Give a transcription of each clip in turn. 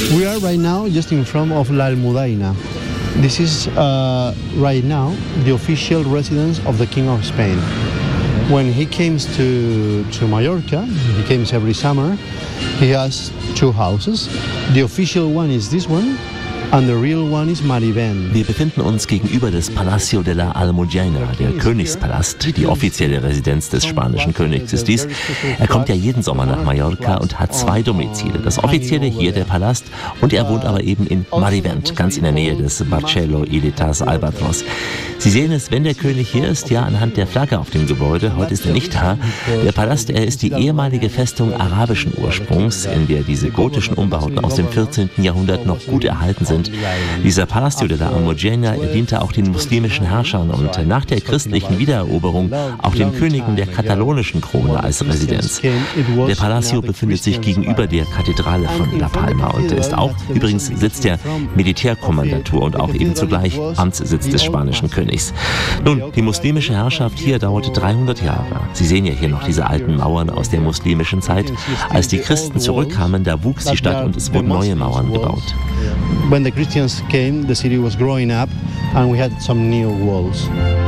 We are right now just in front of La Almudaina. This is right now the official residence of the King of Spain. When he comes to Mallorca, he comes every summer, he has two houses. The official one is this one. And the real one is Marivent. Wir befinden uns gegenüber des Palacio de la Almudena, der Königspalast. Die offizielle Residenz des spanischen Königs ist dies. Er kommt ja jeden Sommer nach Mallorca und hat zwei Domizile. Das offizielle hier der Palast und er wohnt aber eben in Marivent, ganz in der Nähe des Barceló y de Tas Albatros. Sie sehen es, wenn der König hier ist, ja anhand der Flagge auf dem Gebäude. Heute ist er nicht da. Der Palast, er ist die ehemalige Festung arabischen Ursprungs, in der diese gotischen Umbauten aus dem 14. Jahrhundert noch gut erhalten sind. Dieser Palacio de la Almudena diente auch den muslimischen Herrschern und nach der christlichen Wiedereroberung auch den Königen der katalonischen Krone als Residenz. Der Palacio befindet sich gegenüber der Kathedrale von La Palma und ist auch übrigens Sitz der Militärkommandatur und auch eben zugleich Amtssitz des spanischen Königs. Nun, die muslimische Herrschaft hier dauerte 300 Jahre. Sie sehen ja hier noch diese alten Mauern aus der muslimischen Zeit. Als die Christen zurückkamen, da wuchs die Stadt und es wurden neue Mauern gebaut. When the Christians came, the city was growing up and we had some new walls.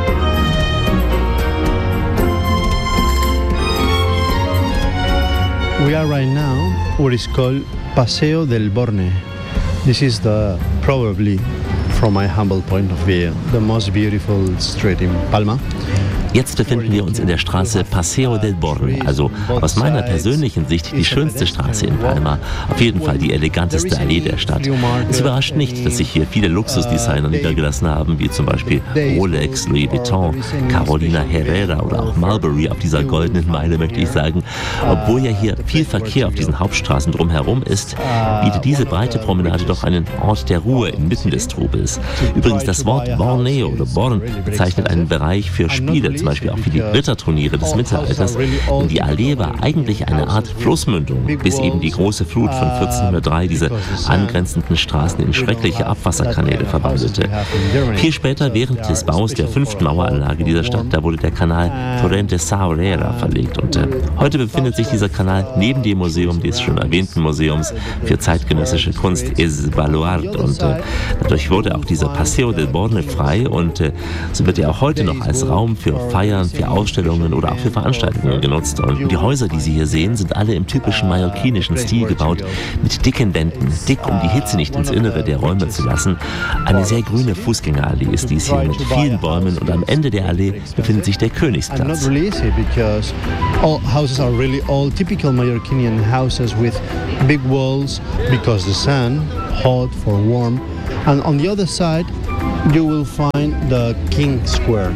We are right now what is called Paseo del Borne. This is probably, from my humble point of view, the most beautiful street in Palma. Jetzt befinden wir uns in der Straße Paseo del Borne, also aus meiner persönlichen Sicht die schönste Straße in Palma, auf jeden Fall die eleganteste Allee der Stadt. Es überrascht nicht, dass sich hier viele Luxusdesigner niedergelassen haben, wie zum Beispiel Rolex, Louis Vuitton, Carolina Herrera oder auch Mulberry auf dieser goldenen Meile, möchte ich sagen. Obwohl ja hier viel Verkehr auf diesen Hauptstraßen drumherum ist, bietet diese breite Promenade doch einen Ort der Ruhe inmitten des Trubels. Übrigens, das Wort Borneo oder Born bezeichnet einen Bereich für Spiele, zum Beispiel auch für die Ritterturniere des Mittelalters. Und die Allee war eigentlich eine Art Flussmündung, bis eben die große Flut von 1403 diese angrenzenden Straßen in schreckliche Abwasserkanäle verwandelte. Viel später, während des Baus der 5. Maueranlage dieser Stadt, da wurde der Kanal Torrente Saurera verlegt. Und heute befindet sich dieser Kanal neben dem Museum des schon erwähnten Museums für zeitgenössische Kunst Es Baluard. Und dadurch wurde auch dieser Paseo del Borne frei und so wird er auch heute noch als Raum für Feiern, für Ausstellungen oder auch für Veranstaltungen genutzt. Und die Häuser, die Sie hier sehen, sind alle im typischen mallorquinischen Stil gebaut, mit dicken Wänden, dick, um die Hitze nicht ins Innere der Räume zu lassen. Eine sehr grüne Fußgängerallee ist dies hier mit vielen Bäumen und am Ende der Allee befindet sich der Königsplatz. All houses are really all typical Mallorquinian houses with big walls because the sun, hot for warm. And on the other side, you will find the King Square.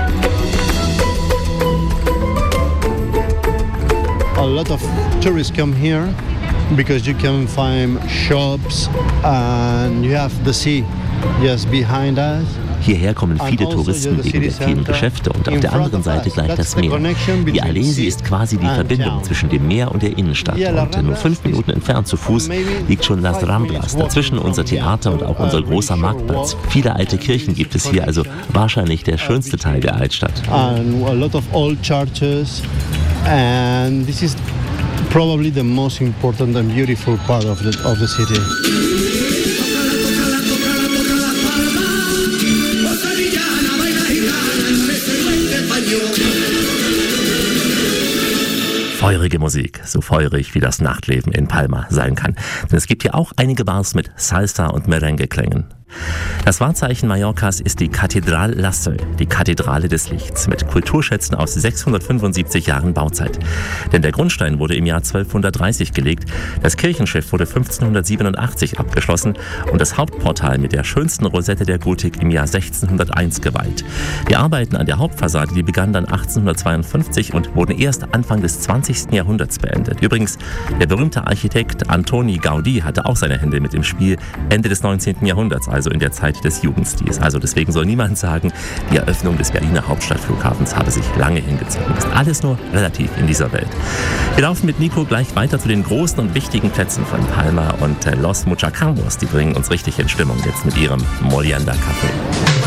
A lot of tourists come here because you can find shops and you have the sea just behind us. Hierher kommen viele Touristen wegen der vielen Geschäfte und auf der anderen Seite gleich das Meer. Die Allee, sie ist quasi die Verbindung zwischen dem Meer und der Innenstadt. Und nur 5 Minuten entfernt zu Fuß liegt schon Las Ramblas, dazwischen unser Theater und auch unser großer Marktplatz. Viele alte Kirchen gibt es hier, also wahrscheinlich der schönste Teil der Altstadt. And a lot of old churches and this is probably the most important and beautiful part of the city. Feurige Musik, so feurig wie das Nachtleben in Palma sein kann. Denn es gibt hier auch einige Bars mit Salsa und Merengue-Klängen. Das Wahrzeichen Mallorcas ist die Catedral Las Sol, die Kathedrale des Lichts, mit Kulturschätzen aus 675 Jahren Bauzeit. Denn der Grundstein wurde im Jahr 1230 gelegt, das Kirchenschiff wurde 1587 abgeschlossen und das Hauptportal mit der schönsten Rosette der Gotik im Jahr 1601 geweiht. Die Arbeiten an der Hauptfassade, die begannen dann 1852 und wurden erst Anfang des 20. Jahrhunderts beendet. Übrigens, der berühmte Architekt Antoni Gaudí hatte auch seine Hände mit im Spiel Ende des 19. Jahrhunderts, also in der Zeit des Jugendstils. Also deswegen soll niemand sagen, die Eröffnung des Berliner Hauptstadtflughafens habe sich lange hingezogen. Ist alles nur relativ in dieser Welt. Wir laufen mit Nico gleich weiter zu den großen und wichtigen Plätzen von Palma und Los Muchacanos. Die bringen uns richtig in Stimmung jetzt mit ihrem Molienda Café.